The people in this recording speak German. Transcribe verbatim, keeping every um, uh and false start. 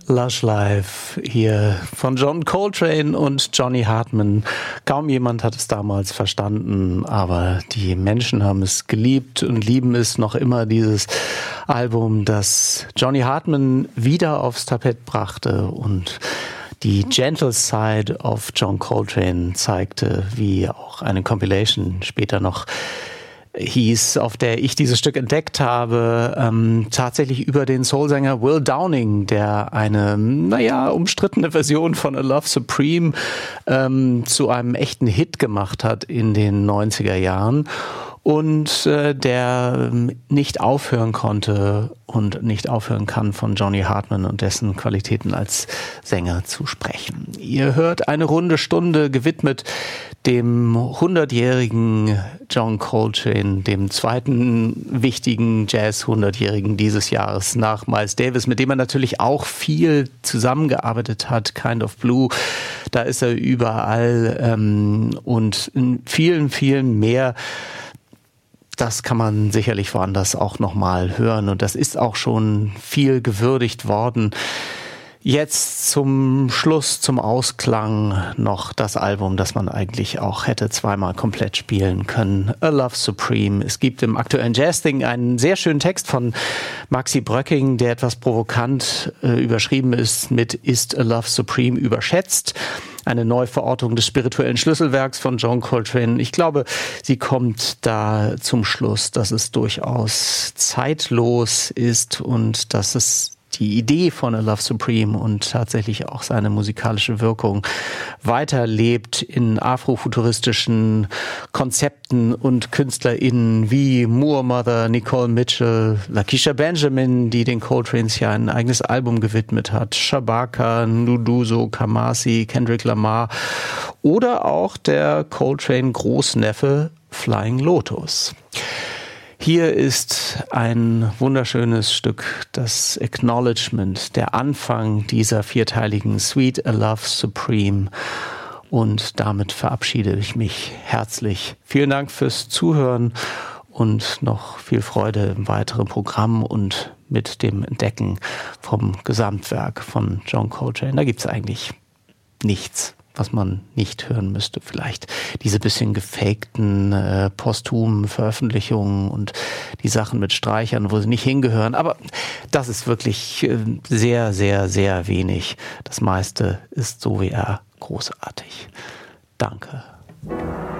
Lush Life hier von John Coltrane und Johnny Hartman. Kaum jemand hat es damals verstanden, aber die Menschen haben es geliebt und lieben es noch immer, dieses Album, das Johnny Hartman wieder aufs Tapet brachte und die Gentle Side of John Coltrane zeigte, wie auch eine Compilation später noch hieß, auf der ich dieses Stück entdeckt habe, ähm, tatsächlich über den Soulsänger Will Downing, der eine, naja, umstrittene Version von A Love Supreme ähm, zu einem echten Hit gemacht hat in den neunziger Jahren. Und äh, der nicht aufhören konnte und nicht aufhören kann, von Johnny Hartman und dessen Qualitäten als Sänger zu sprechen. Ihr hört eine runde Stunde gewidmet dem hundertjährigen John Coltrane, dem zweiten wichtigen Jazz-hundertjährigen dieses Jahres nach Miles Davis, mit dem er natürlich auch viel zusammengearbeitet hat. Kind of Blue, da ist er überall ähm, und in vielen, vielen mehr. Das kann man sicherlich woanders auch nochmal hören und das ist auch schon viel gewürdigt worden. Jetzt zum Schluss, zum Ausklang noch das Album, das man eigentlich auch hätte zweimal komplett spielen können. A Love Supreme. Es gibt im aktuellen Jazz-Ding einen sehr schönen Text von Maxi Bröcking, der etwas provokant äh, überschrieben ist mit Ist A Love Supreme überschätzt? Eine Neuverortung des spirituellen Schlüsselwerks von John Coltrane. Ich glaube, sie kommt da zum Schluss, dass es durchaus zeitlos ist und dass es die Idee von A Love Supreme und tatsächlich auch seine musikalische Wirkung weiterlebt in afrofuturistischen Konzepten und KünstlerInnen wie Moore Mother, Nicole Mitchell, Lakeisha Benjamin, die den Coltranes ja ein eigenes Album gewidmet hat, Shabaka, Nduduzo, Kamasi, Kendrick Lamar oder auch der Coltrane-Großneffe Flying Lotus. Hier ist ein wunderschönes Stück, das Acknowledgement, der Anfang dieser vierteiligen Suite A Love Supreme. Und damit verabschiede ich mich herzlich. Vielen Dank fürs Zuhören und noch viel Freude im weiteren Programm und mit dem Entdecken vom Gesamtwerk von John Coltrane. Da gibt's eigentlich nichts, was man nicht hören müsste. Vielleicht diese bisschen gefakten äh, posthumen Veröffentlichungen und die Sachen mit Streichern, wo sie nicht hingehören. Aber das ist wirklich äh, sehr, sehr, sehr wenig. Das meiste ist so wie er großartig. Danke.